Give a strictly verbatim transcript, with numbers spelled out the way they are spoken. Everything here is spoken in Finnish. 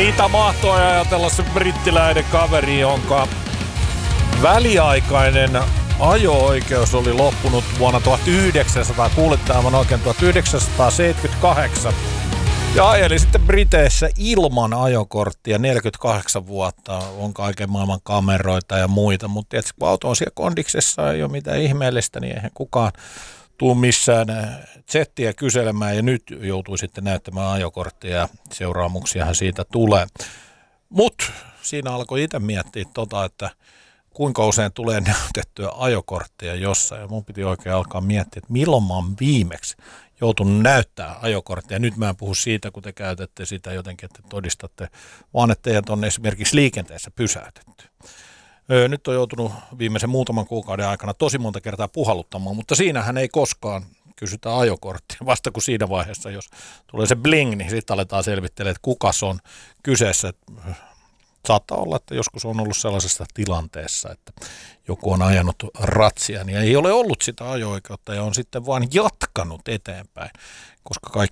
Mitä mahtoi ajatella se brittiläinen kaveri, jonka väliaikainen ajo-oikeus oli loppunut vuonna tuhatyhdeksänsataa, kuulitte aivan oikein, tuhatyhdeksänsataaseitsemänkymmentäkahdeksan. Ja ajeli sitten Briteissä ilman ajokorttia neljäkymmentäkahdeksan vuotta, on kaiken maailman kameroita ja muita, mutta tietysti kun auto on siellä kondiksessa, ei ole mitään ihmeellistä, niin eihän kukaan tule missään chattia kyselemään ja nyt joutuu sitten näyttämään ajokorttia ja seuraamuksiahan siitä tulee. Mutta siinä alkoi itse miettiä tota, että kuinka usein tulee näytettyä ajokorttia jossain ja mun piti oikein alkaa miettiä, että milloin mä oon viimeksi joutunut näyttää ajokorttia. Nyt mä en puhu siitä, kun te käytätte sitä jotenkin, että todistatte, vaan että teidät on esimerkiksi liikenteessä pysäytetty. Nyt on joutunut viimeisen muutaman kuukauden aikana tosi monta kertaa puhalluttamaan, mutta siinähän ei koskaan kysytä ajokorttia. Vasta kun siinä vaiheessa, jos tulee se bling, niin sitten aletaan selvittelemään, että kuka se on kyseessä. Saattaa olla, että joskus on ollut sellaisessa tilanteessa, että joku on ajanut ratsia, niin ei ole ollut sitä ajo-oikeutta ja on sitten vain jatkanut eteenpäin, koska kaikki